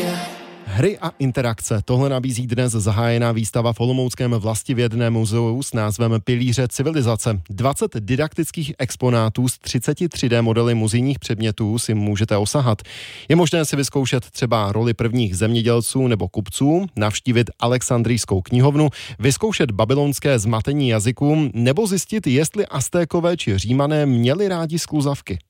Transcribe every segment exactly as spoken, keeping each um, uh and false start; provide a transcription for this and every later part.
Hry a interakce. Tohle nabízí dnes zahájená výstava v olomouckém Vlastivědném muzeu s názvem Pilíře civilizace. dvacet didaktických exponátů s třiceti tři dé modely muzejních předmětů si můžete osahat. Je možné si vyzkoušet třeba roli prvních zemědělců nebo kupců, navštívit Alexandrijskou knihovnu, vyzkoušet babylonské zmatení jazyků nebo zjistit, jestli Aztékové či Římané měli rádi skluzavky.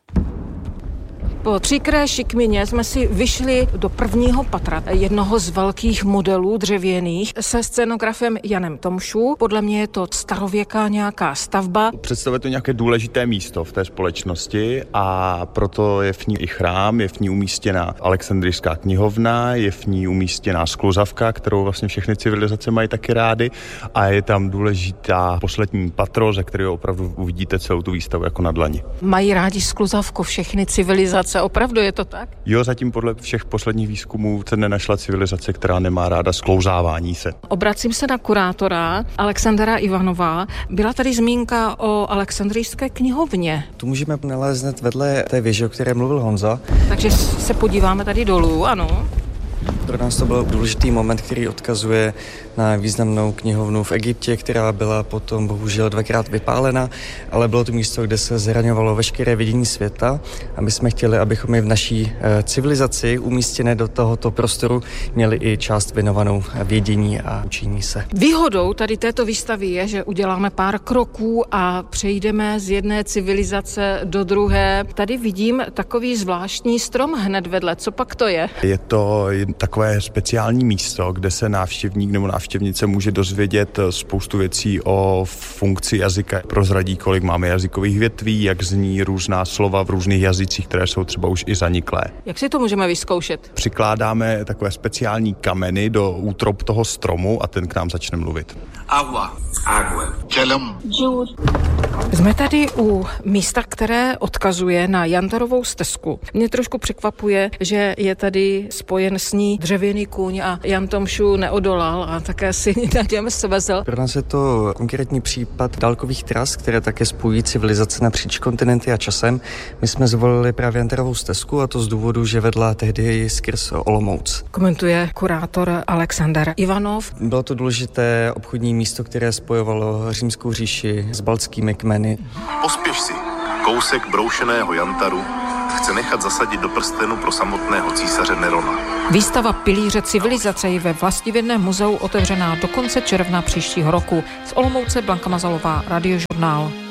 Po třikré šikmině jsme si vyšli do prvního patra jednoho z velkých modelů dřevěných se scenografem Janem Tomšů. Podle mě je to starověká nějaká stavba. Představuje to nějaké důležité místo v té společnosti a proto je v ní i chrám, je v ní umístěná Alexandrijská knihovna, je v ní umístěná skluzavka, kterou vlastně všechny civilizace mají taky rády, a je tam důležitá poslední patro, ze kterého opravdu uvidíte celou tu výstavu jako na dlani. Mají rádi skluzavku všechny civilizace. Opravdu je to tak? Jo, zatím podle všech posledních výzkumů se nenašla civilizace, která nemá ráda sklouzávání se. Obracím se na kurátora Alexandra Ivanova. Byla tady zmínka o Alexandrijské knihovně. Tu můžeme nalézt hned vedle té věže, o které mluvil Honza. Takže se podíváme tady dolů, ano. Pro nás to byl důležitý moment, který odkazuje na významnou knihovnu v Egyptě, která byla potom bohužel dvakrát vypálena, ale bylo to místo, kde se zraňovalo veškeré vidění světa, a my jsme chtěli, abychom i v naší civilizaci umístěné do tohoto prostoru měli i část věnovanou vědění a učení se. Výhodou tady této výstavy je, že uděláme pár kroků a přejdeme z jedné civilizace do druhé. Tady vidím takový zvláštní strom hned vedle. Co pak to je? Je to takové speciální místo, kde se návštěvník nebo návštěvnice může dozvědět spoustu věcí o funkci jazyka. Prozradí, kolik máme jazykových větví, jak zní různá slova v různých jazycích, které jsou třeba už i zaniklé. Jak si to můžeme vyzkoušet? Přikládáme takové speciální kameny do útrop toho stromu a ten k nám začne mluvit. Agua. Agua. Čelem. Jsme tady u místa, které odkazuje na Jantarovou stezku. Mě trošku překvapuje, že je tady spojen s ní dřevěný kůň a Jan Tomšů neodolal a také si na něm svezl. Pro nás je to konkrétní případ dálkových tras, které také spojují civilizace napříč kontinenty a časem. My jsme zvolili právě Jantarovou stezku, a to z důvodu, že vedla tehdy skrz Olomouc. Komentuje kurátor Alexander Ivanov. Bylo to důležité obchodní místo, které spojovalo Římskou říši s baltskými kmeny. Pospěš si. Kousek broušeného jantaru chce nechat zasadit do prstenu pro samotného císaře Nerona. Výstava Pilíře civilizace je ve Vlastivědném muzeu otevřená do konce června příštího roku. Z Olomouce Blanka Mazalová, Radiožurnál.